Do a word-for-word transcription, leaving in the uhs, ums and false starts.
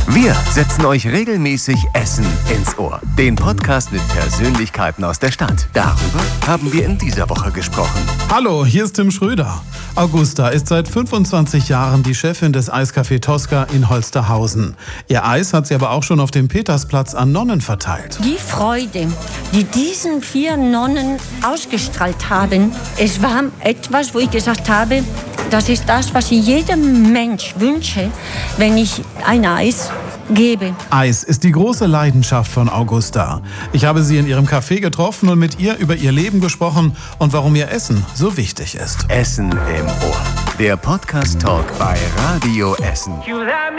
Wir setzen euch regelmäßig Essen ins Ohr. Den Podcast mit Persönlichkeiten aus der Stadt. Darüber haben wir in dieser Woche gesprochen. Hallo, hier ist Tim Schröder. Augusta ist seit fünfundzwanzig Jahren die Chefin des Eiscafé Tosca in Holsterhausen. Ihr Eis hat sie aber auch schon auf dem Petersplatz an Nonnen verteilt. Die Freude, die diesen vier Nonnen ausgestrahlt haben, es war etwas, wo ich gesagt habe, das ist das, was ich jedem Mensch wünsche, wenn ich ein Eis gebe. Eis ist die große Leidenschaft von Augusta. Ich habe sie in ihrem Café getroffen und mit ihr über ihr Leben gesprochen und warum ihr Essen so wichtig ist. Essen im Ohr. Der Podcast-Talk bei Radio Essen.